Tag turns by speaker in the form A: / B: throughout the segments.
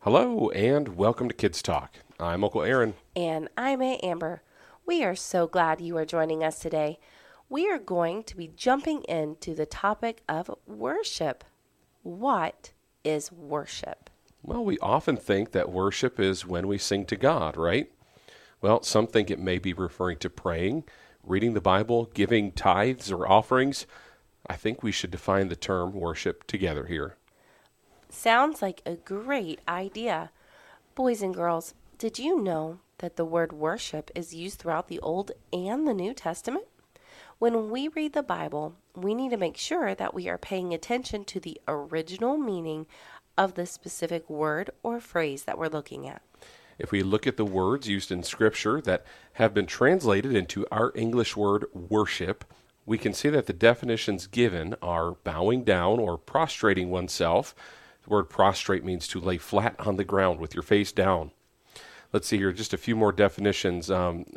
A: Hello and welcome to Kids Talk. I'm Uncle Aaron.
B: And I'm Aunt Amber. We are so glad you are joining us today. We are going to be jumping into the topic of worship. What is worship?
A: Well, we often think that worship is when we sing to God, right? Well, some think it may be referring to praying, reading the Bible, giving tithes or offerings. I think we should define the term worship together here.
B: Sounds like a great idea. Boys and girls, did you know that the word worship is used throughout the Old and the New Testament? When we read the Bible, we need to make sure that we are paying attention to the original meaning of the specific word or phrase that we're looking at.
A: If we look at the words used in Scripture that have been translated into our English word worship, we can see that the definitions given are bowing down or prostrating oneself. The word prostrate means to lay flat on the ground with your face down. Let's see here, just a few more definitions.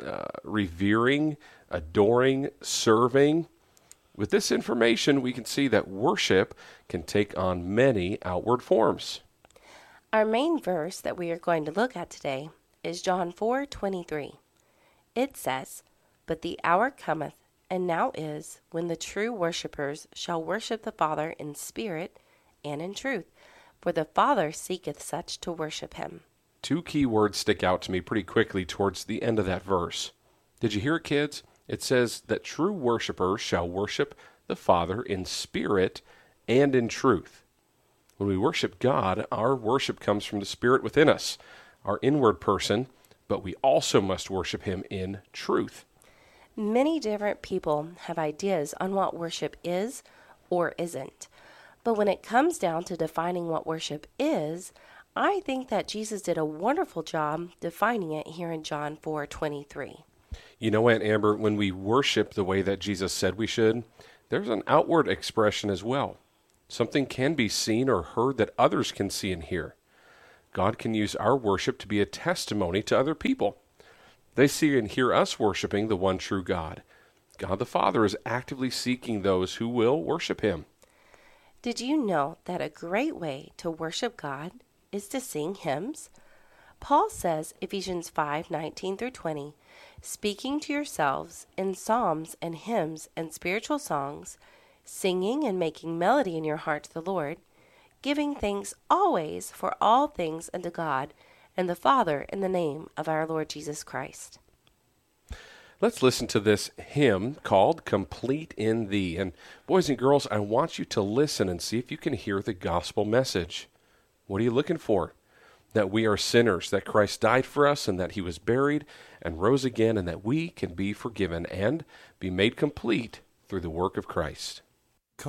A: Revering, adoring, serving. With this information, we can see that worship can take on many outward forms.
B: Our main verse that we are going to look at today is John 4:23. It says, "But the hour cometh, and now is, when the true worshipers shall worship the Father in spirit and in truth, for the Father seeketh such to worship him."
A: Two key words stick out to me pretty quickly towards the end of that verse. Did you hear it, kids? It says that true worshipers shall worship the Father in spirit and in truth. When we worship God, our worship comes from the Spirit within us, our inward person, but we also must worship Him in truth.
B: Many different people have ideas on what worship is or isn't. But when it comes down to defining what worship is, I think that Jesus did a wonderful job defining it here in John 4:23.
A: You know, Aunt Amber, when we worship the way that Jesus said we should, there's an outward expression as well. Something can be seen or heard that others can see and hear. God can use our worship to be a testimony to other people. They see and hear us worshiping the one true God. God the Father is actively seeking those who will worship Him.
B: Did you know that a great way to worship God is to sing hymns? Paul says, Ephesians 5:19 through 20, "Speaking to yourselves in psalms and hymns and spiritual songs, singing and making melody in your heart to the Lord, giving thanks always for all things unto God and the Father in the name of our Lord Jesus Christ."
A: Let's listen to this hymn called Complete in Thee. And boys and girls, I want you to listen and see if you can hear the gospel message. What are you looking for? That we are sinners, that Christ died for us, and that He was buried and rose again, and that we can be forgiven and be made complete through the work of Christ.